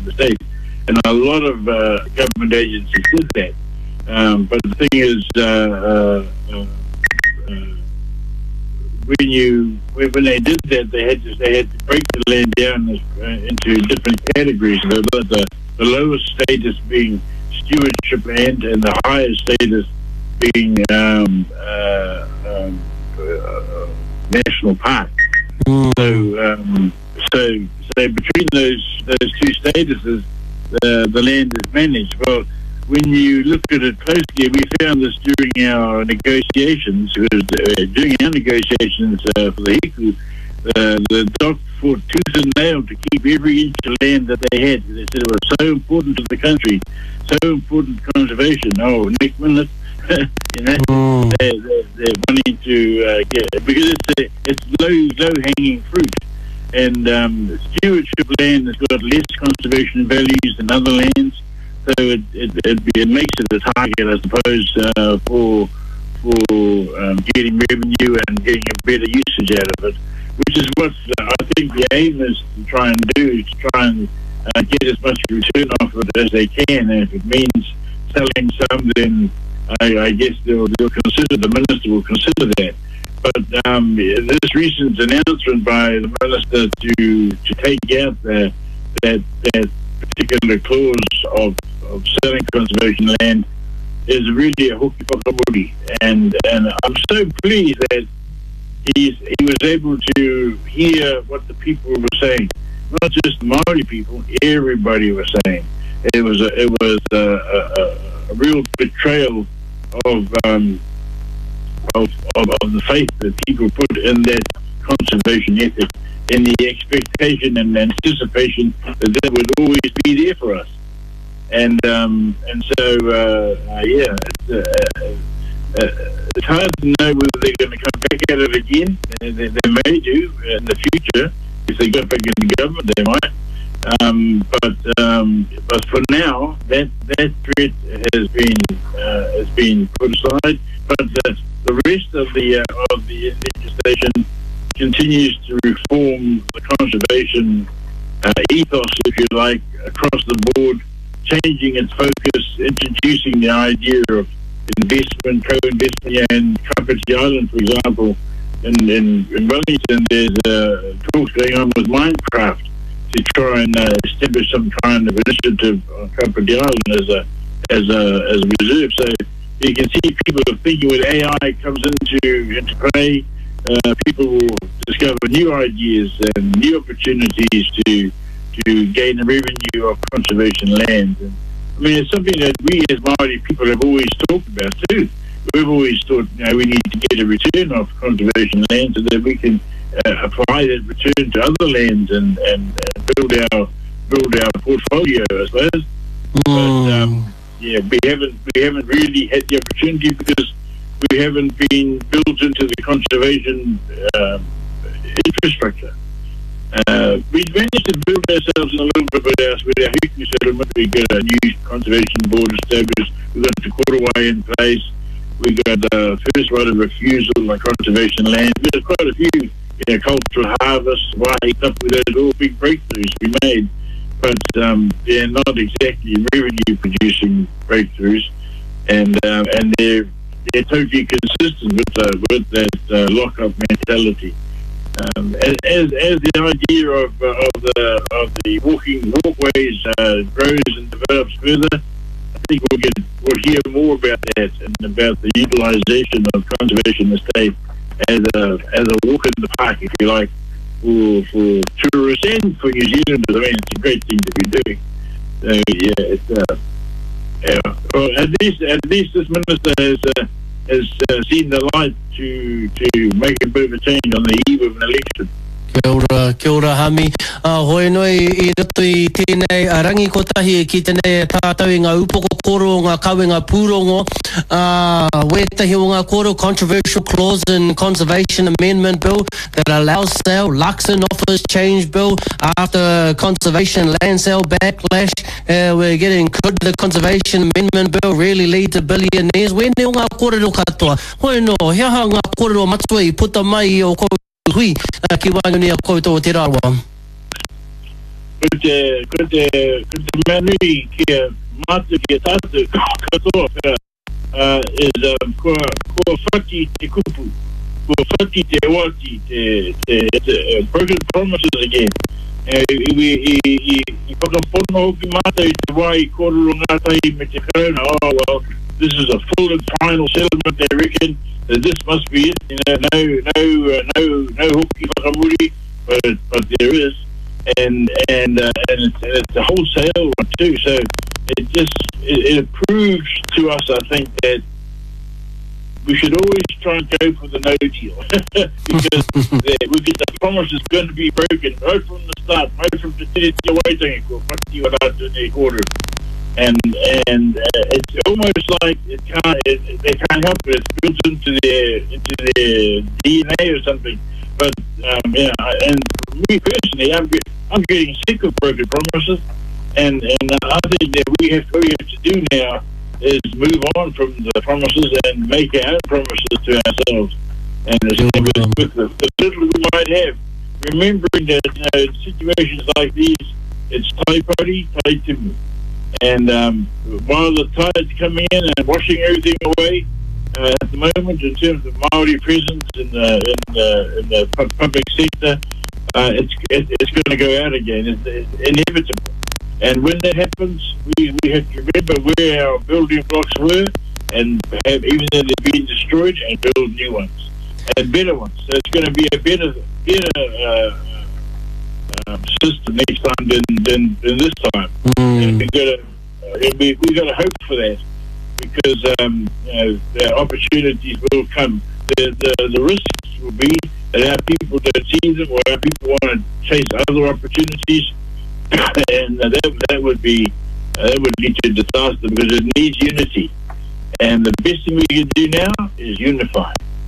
the state. And a lot of government agencies did that. But the thing is, when they did that, they had to break the land down into different categories. The lowest status being stewardship land, and the highest status being national park. So between those two statuses, the land is managed. Well, when you look at it closely, we found this during our negotiations. Because during our negotiations for the Hiku, the DOC fought tooth and nail to keep every inch of land that they had. They said it was so important to the country, so important to conservation. Oh, Nick Minute, they're wanting to get it because it's low hanging fruit, and stewardship land has got less conservation values than other lands. So it makes it a target, I suppose, for getting revenue and getting a better usage out of it, which is what I think the aim is to try and do, to try and get as much return off of it as they can. And if it means selling some, then I guess the minister will consider that. But this recent announcement by the minister to take out that particular clause of selling conservation land is really a hoki whakamuri, and I'm so pleased that he was able to hear what the people were saying, not just the Maori people, everybody was saying. It was a real betrayal of the faith that people put in that conservation ethic, in the expectation and anticipation that would always be there for us. And so it's hard to know whether they're going to come back at it again. They may do in the future. If they get back in the government, they might. But for now, that threat has been put aside. But the rest of the legislation continues to reform the conservation ethos, if you like, across the board, changing its focus, introducing the idea of investment, co-investment. And Kapiti Island, for example, in Wellington, there's talks going on with Minecraft to try and establish some kind of initiative on Kapiti Island as a reserve. So you can see people are thinking when AI comes into play, people will discover new ideas and new opportunities to gain the revenue of conservation land. And, I mean, it's something that we as Maori people have always talked about too. We've always thought, we need to get a return of conservation land so that we can apply that return to other lands and build our portfolio, I suppose. But we haven't really had the opportunity because we haven't been built into the conservation infrastructure. We've managed to build ourselves in a little bit with our Hiku settlement. We got a new conservation board established. We've got Te Korowai in place. We got the first right of refusal on conservation land. There's quite a few cultural harvests, wahine, stuff with those, all big breakthroughs we made. But they're not exactly revenue producing breakthroughs, and they're totally consistent with that lock-up mentality. As the idea of the walkways grows and develops further, I think we'll hear more about that and about the utilisation of conservation estate as a walk in the park, if you like, for tourists and for New Zealanders. I mean, it's a great thing to be doing. So well, at least this minister has seen the light to make a bit of a change on the eve of an election. Kia ora Hami. Hoi noi I roto I tēnei rangi kotahi ki tēnei tātou I ngā upoko koro ngā kawenga pūrongo. Wetahi o ngā koro controversial clause in Conservation Amendment Bill that allows sale. Luxon offers change bill after conservation land sale backlash. We're getting could the Conservation Amendment Bill really lead to billionaires? Wene o ngā kōrero katoa. Hoi no, hea ngā kōrero matua I puta mai o kou hui ki wāngu ni a koutou o te rawa. ko te manui kia matu kia tatu katoa is ko whaki te kupu, ko whaki te wati, te broken promises again. I whakapono hoki mata I te wai kororo ngātai me te kauna, oh well, this is a full and final settlement, they reckon, that this must be it, no hoki whakamuri, but there is, and it's a wholesale one too, so it proves to us, I think, that we should always try and go for the no deal because we get the promise is going to be broken right from the start, right from the and it's almost like they can't help it. It's built into their DNA or something. But and for me personally, I'm getting sick of broken promises, and I think that all we have to do now is move on from the promises and make our own promises to ourselves. And with the little we might have, remembering that in situations like these, it's taipari, taitimu. And while the tide's coming in and washing everything away, at the moment, in terms of Maori presence in the public sector, it's going to go out again. It's inevitable. And when that happens, we have to remember where our building blocks were, and have, even though they've been destroyed, and build new ones and better ones. So it's going to be a better system next time than this time. And we got to hope for that, because the opportunities will come. The risks will be that our people don't see them, or our people want to chase other opportunities. And that would lead to disaster, because it needs unity, and the best thing we can do now is unify.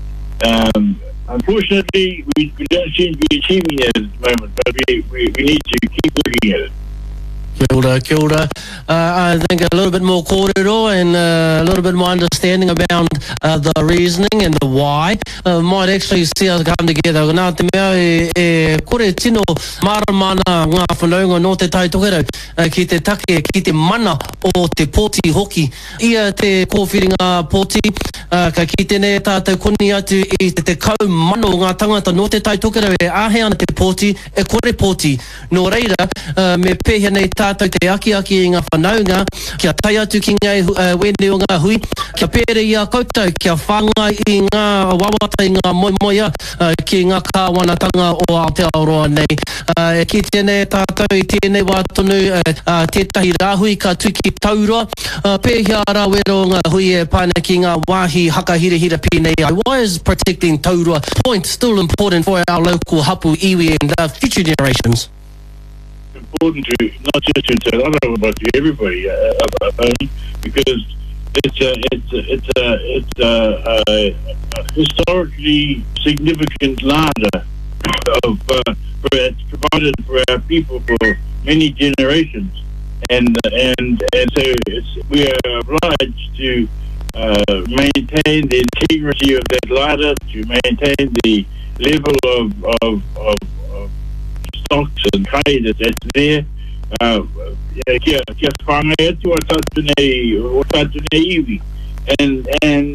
Unfortunately, we don't seem to be achieving that at the moment, but we need to keep looking at it. Kia ora. I think a little bit more kōrero and a little bit more understanding about the reasoning and the why might actually see us come together. Nā te mea kore tino maramana ngā whanaunga no te taitokerau ki te take, ki te mana o te pōti hoki. Ia te kōwhiringa pōti, ka ki tēnei tātou koni atu I te kau mano ngā tangata no te taitokerau āhe ana te pōti, kore pōti. Nō reira, me pēhia nei tātou te aki I ngā whanaunga, kia tai atu ki ngā wene o ngā hui, kia pere I a koutou, kia whanga I ngā wawata I ngā moimoia, ki ngā kāwanatanga o Aotearoa nei. Ki tēnei tātou I tēnei wātonu, tētahi rāhui ka tuki taurua, pēhia ara wero ngā hui pāna ki ngā wāhi hakahirihira pēnei ai. Why is protecting taurua point still important for our local hapu iwi and future generations? Important to not just to Te but to everybody, because it's a historically significant larder it's provided for our people for many generations, and so we are obliged to maintain the integrity of that larder, to maintain the level of stocks and trade that's there. Kia whanga atu o tātu nei iwi. And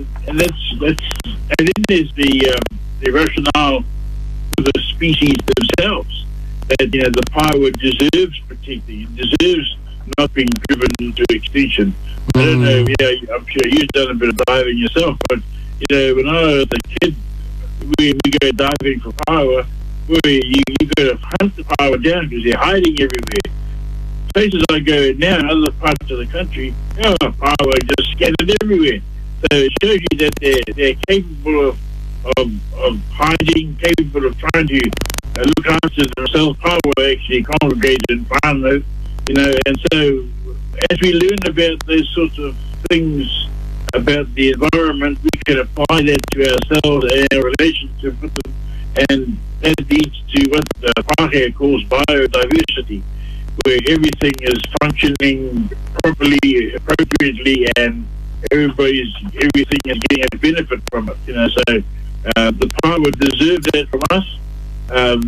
then there's the rationale for the species themselves, that the Pāua deserves protecting, it deserves not being driven into extinction. I don't know, I'm sure you've done a bit of diving yourself, but when I was a kid, we go diving for Pāua, you got to hunt the Pāua down because they're hiding everywhere. Places I go now in other parts of the country, Pāua are just scattered everywhere. So it shows you that they're capable of hiding, capable of trying to look after themselves. Pāua actually congregate in whānau, and so as we learn about those sorts of things about the environment, we can apply that to ourselves and our relationship with them, and that leads to what the Pākehā calls biodiversity, where everything is functioning properly, appropriately, and everything is getting a benefit from it. So the Pāua deserve that from us.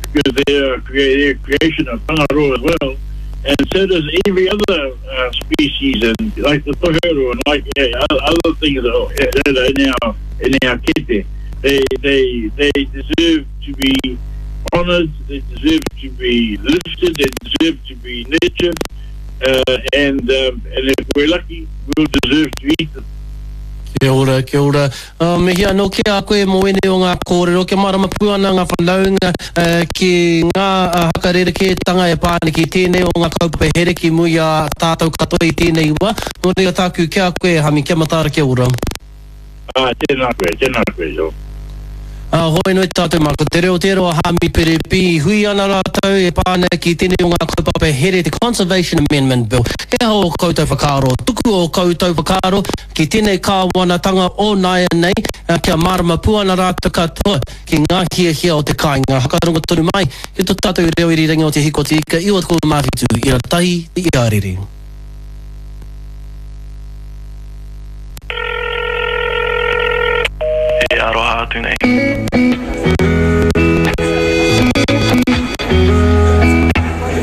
because they're creation of Whangaroa as well. And so does every other species, and like the tohuru and like other things in our kete. They deserve to be honoured, they deserve to be lifted, they deserve to be nurtured, and if we're lucky, we'll deserve to eat them. Kia ora, kia ora. Mihi anō ke a koe mo ene o ngā kōrero, ke marama puana ngā whanaunga ki ngā hakarereketanga e pāne ki tēnei o ngā kaupapa here ki mui a tātou katoa I tēnei ua. Nō rea tāku kia koe, Hami, kia matāra, kia ora. Tēnā koe, jo. Hoi noi tātou mako, te reo Hami Perepi, hui ana rātou e pāne ki tēnei o ngā kaupapa here, the Conservation Amendment Bill. He hao o koutou whakaaro, tuku o koutou whakaaro, ki tēnei kāwanatanga o nāia nei, kia marama puana rātou katoa, ki ngā hia o te kāinga. Hakarongo tonu mai, he tō tātou reo iri rangi o te hiko te ika, iwa tō māwhitu, I rā tahi, I ārere.